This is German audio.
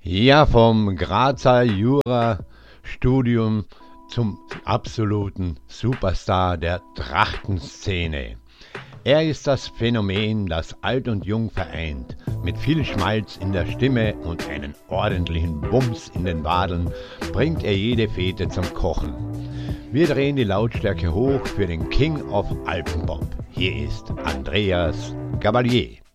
Ja, vom Grazer Jurastudium zum absoluten Superstar der Trachtenszene. Er ist das Phänomen, das Alt und Jung vereint. Mit viel Schmalz in der Stimme und einen ordentlichen Bums in den Wadeln bringt er jede Fete zum Kochen. Wir drehen die Lautstärke hoch für den King of Alpenpop. Hier ist Andreas Gabalier.